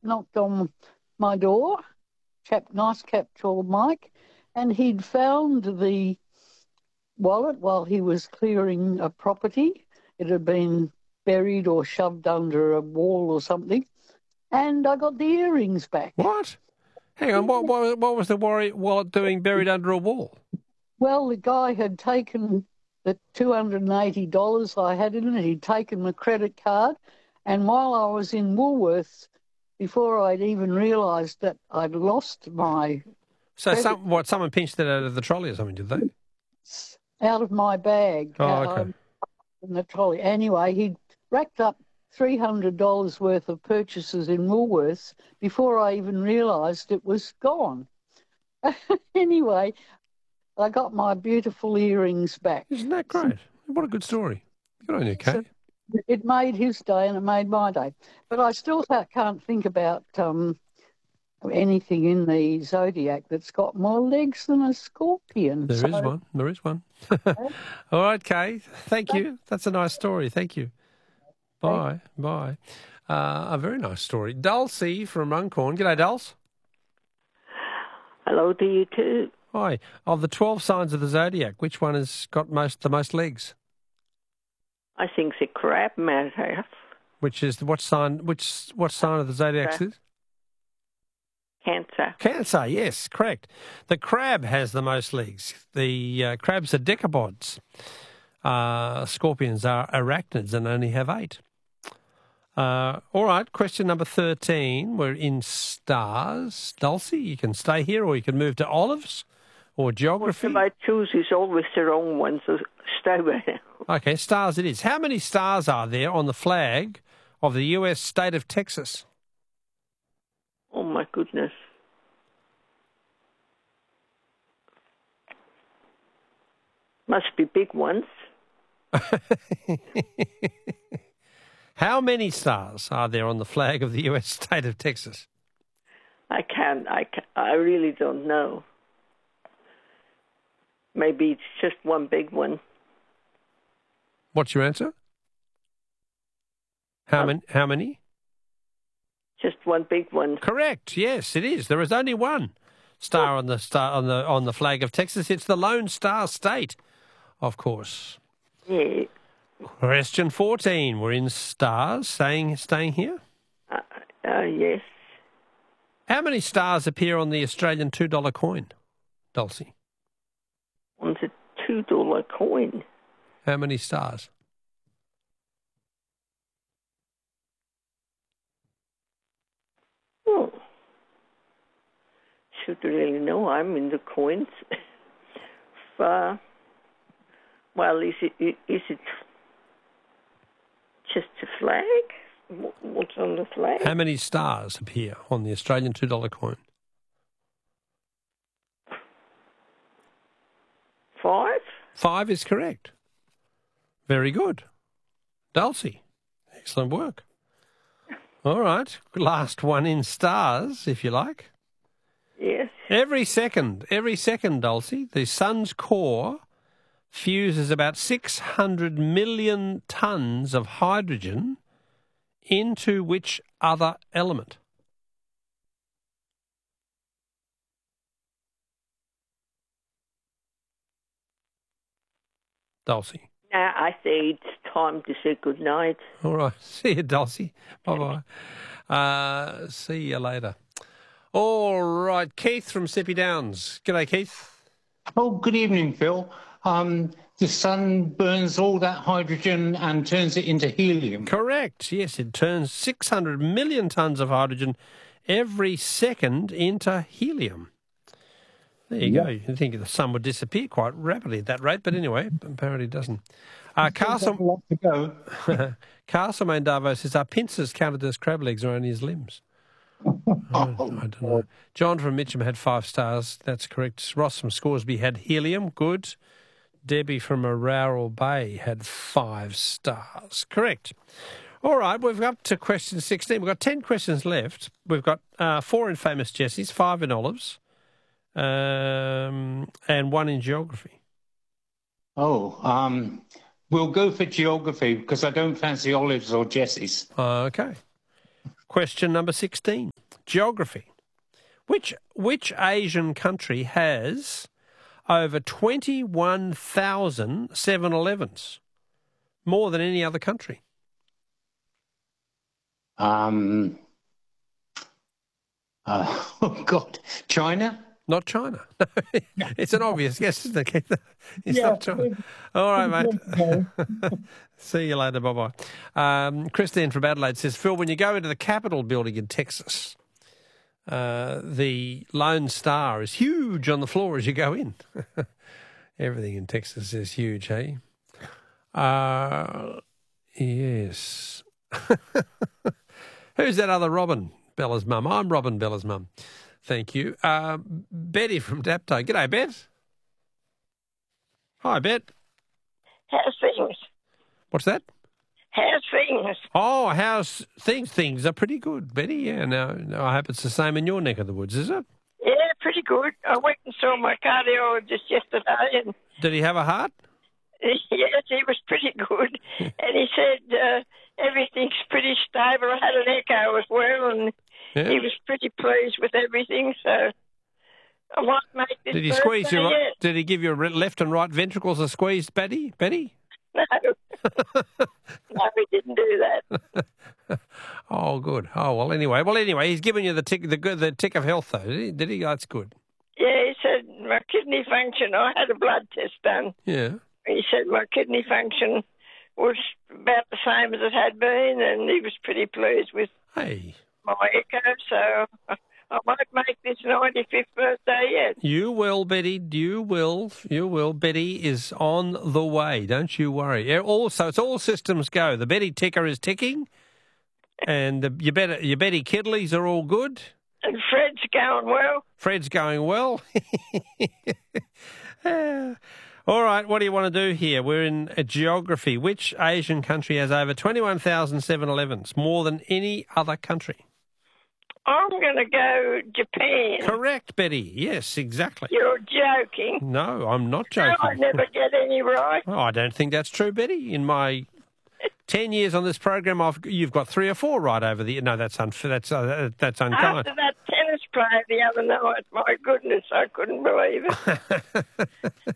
knocked on my door, nice chap called Mike, and he'd found the wallet while he was clearing a property. It had been buried or shoved under a wall or something, and I got the earrings back. What? Hang on, what was the wallet doing buried under a wall? Well, the guy had taken the $280 I had in it. He'd taken my credit card, and while I was in Woolworths, before I'd even realised that I'd lost my someone pinched it out of the trolley or something, did they? Out of my bag. Oh, okay. In the trolley. Anyway, he'd racked up $300 worth of purchases in Woolworths before I even realised it was gone. Anyway, I got my beautiful earrings back. Isn't that great? What a good story. Good on you, Kay. So it made his day and it made my day. But I still can't think about anything in the zodiac that's got more legs than a scorpion. There is one. All right, Kay. Thank you. That's a nice story. Thank you. Bye. Bye. A very nice story. Dulcie from Runcorn. G'day, Dulce. Hello to you too. Hi. Of the 12 signs of the zodiac, which one has got the most legs? I think the crab might have. Which is what sign of the zodiac is? Cancer. Cancer, yes, correct. The crab has the most legs. The crabs are decapods. Scorpions are arachnids and only have 8. All right, question number 13. We're in stars. Dulcie, you can stay here or you can move to olives or geography. What I choose is always the wrong one, so stay with it. Okay, stars it is. How many stars are there on the flag of the U.S. state of Texas? Oh, my goodness. Must be big ones. How many stars are there on the flag of the U.S. state of Texas? I really don't know. Maybe it's just one big one. What's your answer? How many? Just one big one. Correct. Yes, it is. There is only one star on the flag of Texas. It's the Lone Star State, of course. Yeah. Question 14. We're in stars. Staying here? Yes. How many stars appear on the Australian $2 coin, Dulcie? On the $2 coin? How many stars? Oh. Should really know. I'm in the coins. Well, is it just a flag? What's on the flag? How many stars appear on the Australian $2 coin? 5? 5 is correct. Very good. Dulcie, excellent work. All right, last one in stars, if you like. Yes. Every second, Dulcie, the sun's core fuses about 600 million tonnes of hydrogen into which other element? Dulcie. Now I say it's time to say good night. All right. See you, Dulcie. Bye-bye. See you later. All right. Keith from Sippy Downs. G'day, Keith. Oh, good evening, Phil. The sun burns all that hydrogen and turns it into helium. Correct. Yes, it turns 600 million tonnes of hydrogen every second into helium. There you go. You'd think the sun would disappear quite rapidly at that rate, but anyway, apparently it doesn't. Castle Mandavo says, are pincers counted as crab legs or only as limbs? I don't know. John from Mitcham had 5 stars. That's correct. Ross from Scoresby had helium. Good. Debbie from Araral Bay had 5 stars. Correct. All right, we've up to question 16. We've got 10 questions left. We've got 4 in Famous Jessies, 5 in Olives, and 1 in Geography. We'll go for Geography because I don't fancy Olives or Jessies. Okay. Question number 16. Geography. Which Asian country has over 21,000 7-Elevens? More than any other country. Oh, God. China? Not China. No, it's an obvious guess, isn't it? It's not China. All right, mate. See you later. Bye-bye. Christine from Adelaide says, Phil, when you go into the Capitol building in Texas, the Lone Star is huge on the floor as you go in. Everything in Texas is huge, hey? Yes. Who's that other Robin? Bella's mum. I'm Robin, Bella's mum. Thank you. Betty from Dapto. G'day, Bet. Hi, Bet. How's things? What's that? How's things? Oh, how's things? Things are pretty good, Betty. Yeah, no, I hope it's the same in your neck of the woods, is it? Yeah, pretty good. I went and saw my cardiologist yesterday, and Did he have a heart? yes, he was pretty good. And he said everything's pretty stable. I had an echo as well, and he was pretty pleased with everything. So I might make this. Did he squeeze your? yet. Did he give your left and right ventricles a squeeze, Betty? Betty? No, no, he didn't do that. Oh, good. Oh well. Anyway, he's given you the tick of health, though. Did he? That's good. Yeah, he said my kidney function. I had a blood test done. Yeah. He said my kidney function was about the same as it had been, and he was pretty pleased with Hey. my echo. So I might make this 95th birthday yet. You will, Betty. You will. Betty is on the way. Don't you worry. Also, it's all systems go. The Betty ticker is ticking, and your Betty Kidleys are all good. And Fred's going well. Fred's going well. All right, what do you want to do here? We're in geography. Which Asian country has over 21,000 7-Elevens, more than any other country? I'm going to go Japan. Correct, Betty. Yes, exactly. You're joking. No, I'm not joking. No, I never get any right. Oh, I don't think that's true, Betty. In my 10 years on this program, you've got 3 or 4 right over the... No, that's unfair. That's unkind. After that tennis player the other night, my goodness, I couldn't believe it.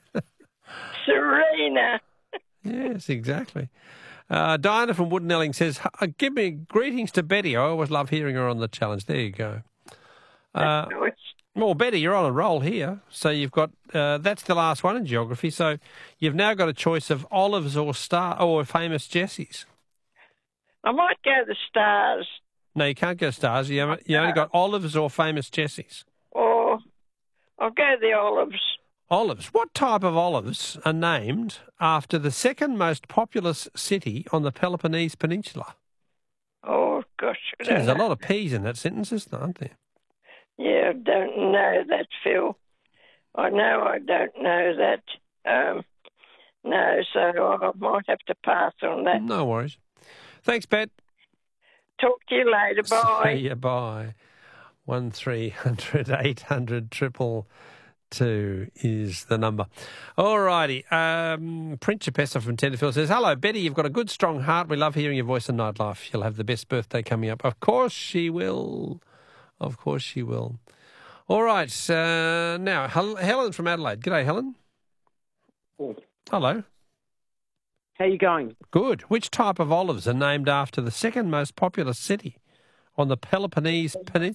Serena. Yes, exactly. Diana from Woodenelling says, give me greetings to Betty. I always love hearing her on the challenge. There you go. Well, Betty, you're on a roll here. So you've got, that's the last one in geography. So you've now got a choice of Olives or Famous Jessies. I might go the Stars. No, you can't go Stars. You only got Olives or Famous Jessies. Or I'll go the Olives. Olives. What type of olives are named after the second most populous city on the Peloponnese Peninsula? Oh, gosh. There's a lot of P's in that sentence, isn't there, aren't there? Yeah, I don't know that, Phil. I know I don't know that. No, so I might have to pass on that. No worries. Thanks, Bet. Talk to you later. Bye. See you. Bye. 1300 800 222 is the number. All righty. Principessa from Tenterfield says, hello, Betty, you've got a good, strong heart. We love hearing your voice in nightlife. You'll have the best birthday coming up. Of course she will. Of course she will. All right. Now, Helen from Adelaide. G'day, Helen. Hello. How you going? Good. Which type of olives are named after the second most populous city on the Peloponnese Peninsula?